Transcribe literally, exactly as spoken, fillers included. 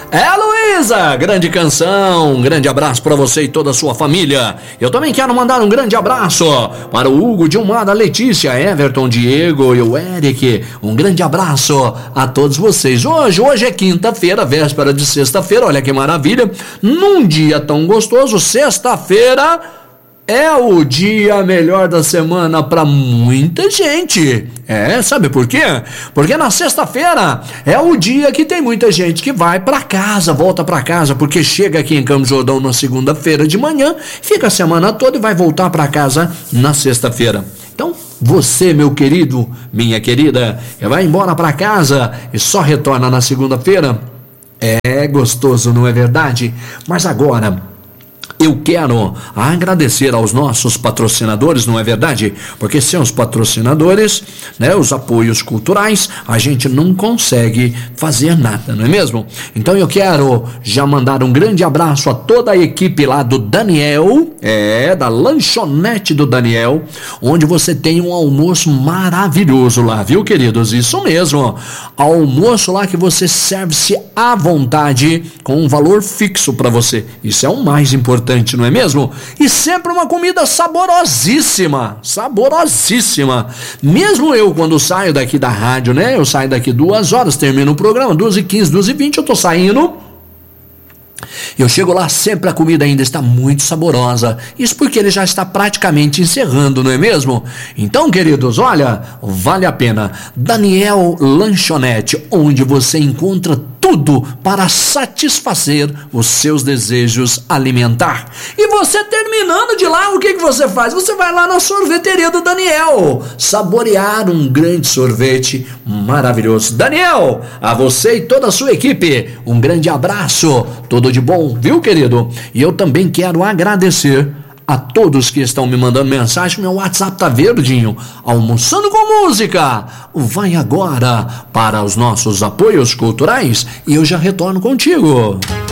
É, Luísa, grande canção, um grande abraço para você e toda a sua família. Eu também quero mandar um grande abraço para o Hugo, Dilmada, Letícia, Everton, Diego e o Eric. Um grande abraço a todos vocês. Hoje, hoje é quinta-feira, véspera de sexta-feira, olha que maravilha. Num dia tão gostoso, sexta-feira é o dia melhor da semana para muita gente. É, sabe por quê? Porque na sexta-feira é o dia que tem muita gente que vai para casa, volta para casa, porque chega aqui em Campos do Jordão na segunda-feira de manhã, fica a semana toda e vai voltar para casa na sexta-feira. Então, você, meu querido, minha querida, vai embora para casa e só retorna na segunda-feira. É gostoso, não é verdade? Mas agora eu quero agradecer aos nossos patrocinadores, não é verdade? Porque sem os patrocinadores, né, os apoios culturais, a gente não consegue fazer nada, não é mesmo? Então eu quero já mandar um grande abraço a toda a equipe lá do Daniel, é, da lanchonete do Daniel, onde você tem um almoço maravilhoso lá, viu, queridos? Isso mesmo, almoço lá que você serve-se à vontade, com um valor fixo para você. Isso é o mais importante, não é mesmo? E sempre uma comida saborosíssima, saborosíssima. Mesmo eu, quando saio daqui da rádio, né? Eu saio daqui duas horas, termino o programa, duas e quinze, duas e vinte, eu tô saindo. Eu chego lá, sempre a comida ainda está muito saborosa. Isso porque ele já está praticamente encerrando, não é mesmo? Então, queridos, olha, vale a pena. Daniel Lanchonete, onde você encontra tudo para satisfazer os seus desejos alimentar. E você terminando de lá, o que, que você faz? Você vai lá na sorveteria do Daniel, saborear um grande sorvete maravilhoso. Daniel, a você e toda a sua equipe, um grande abraço, tudo de bom, viu, querido? E eu também quero agradecer a todos que estão me mandando mensagem. Meu WhatsApp tá verdinho. Almoçando com música. Vai agora para os nossos apoios culturais e eu já retorno contigo.